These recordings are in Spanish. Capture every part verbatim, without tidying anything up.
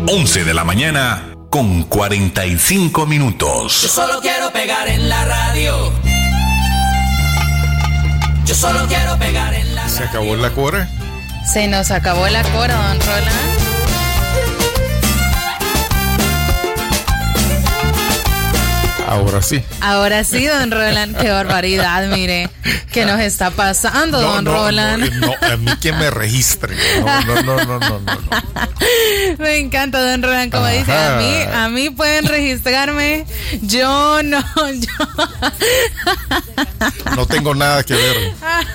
once de la mañana con cuarenta y cinco minutos. Yo solo quiero pegar en la radio. Yo solo quiero pegar en la radio. ¿Se acabó la cora? Se nos acabó la cora, don Roland. Ahora sí. Ahora sí, don Roland. Qué barbaridad, mire. ¿Qué nos está pasando, no, don no, Roland? No, no, a mí que me registre. No, no, no, no, no, no. Me encanta, don Roland, como Ajá. dice, a mí, a mí pueden registrarme. Yo no, yo. No tengo nada que ver.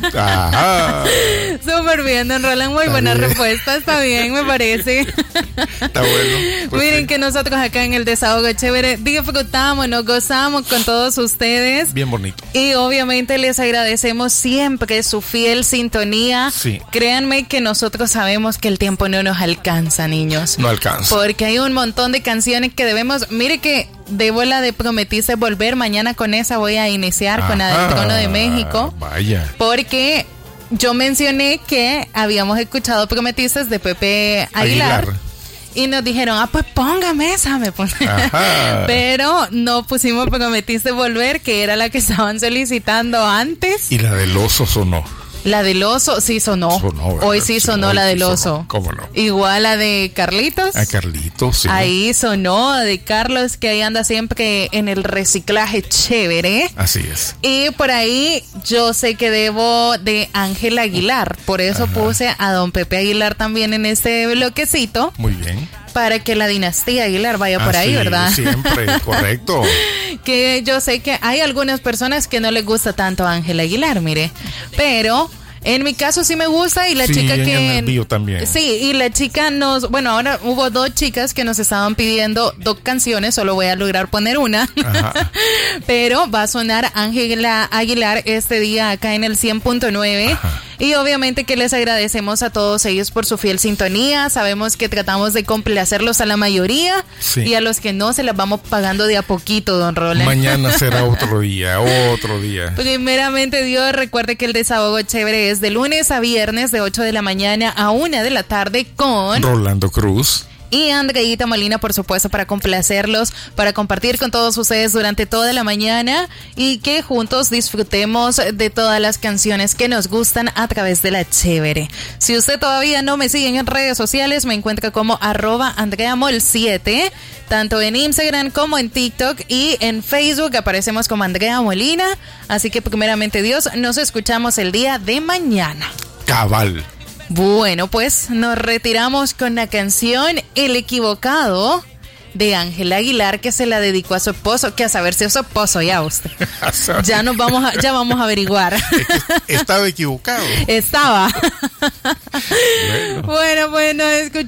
Ajá. Súper bien, don Roland. Muy Está buena bien. respuesta. Está bien, me parece. Está bueno. Pues Miren sí. que nosotros acá en el Desahogo Chévere disfrutamos, nos gozamos con todos ustedes. Bien bonito. Y obviamente les agradecemos siempre su fiel sintonía. Sí. Créanme que nosotros sabemos que el tiempo no nos alcanza, niños. No alcanza. Porque hay un montón de canciones que debemos. Mire que debo la de Prometiste Volver. Mañana con esa voy a iniciar con la del Ajá. Trono de México. Vaya. Porque yo mencioné que habíamos escuchado Prometiste de Pepe Aguilar. Aguilar. Y nos dijeron, ah, pues póngame esa, me pone. Ajá. Pero no pusimos Prometiste Volver, que era la que estaban solicitando antes. Y la del oso sonó. La del oso sí sonó. Sonó, ¿verdad? Hoy sí sonó hoy la sí del sonó. oso. ¿Cómo no? Igual la de Carlitos. A Carlitos, sí. Ahí sonó de Carlos, que ahí anda siempre en el reciclaje chévere. Así es. Y por ahí yo sé que debo de Ángel Aguilar. Por eso Ajá. puse a don Pepe Aguilar también en este bloquecito. Muy bien. Para que la dinastía Aguilar vaya por Ah, ahí, sí, ¿verdad? Siempre, correcto. Que yo sé que hay algunas personas que no les gusta tanto a Ángel Aguilar, mire. Pero en mi caso sí me gusta y la Sí, chica en que... el mío también. Sí, y la chica nos... Bueno, ahora hubo dos chicas que nos estaban pidiendo dos canciones, solo voy a lograr poner una. Ajá. Pero va a sonar Ángela Aguilar este día acá en el cien punto nueve. Ajá. Y obviamente que les agradecemos a todos ellos por su fiel sintonía. Sabemos que tratamos de complacerlos a la mayoría. Sí. Y a los que no se las vamos pagando de a poquito, don Roland. Mañana será otro día, otro día. Primeramente Dios, recuerde que el Desahogo Chévere es de lunes a viernes de ocho de la mañana a una de la tarde con... Rolando Cruz. Y Andreita Molina, por supuesto, para complacerlos, para compartir con todos ustedes durante toda la mañana y que juntos disfrutemos de todas las canciones que nos gustan a través de la Chévere. Si usted todavía no me sigue en redes sociales, me encuentra como arroba andreamol siete, tanto en Instagram como en TikTok, y en Facebook aparecemos como Andrea Molina. Así que primeramente Dios, nos escuchamos el día de mañana. Cabal. Bueno, pues nos retiramos con la canción El Equivocado de Ángel Aguilar, que se la dedicó a su esposo, que a saber si es su esposo ya usted. Ya nos vamos a, ya vamos a averiguar. Estaba equivocado. Estaba. Bueno. Bueno, pues nos escuchamos.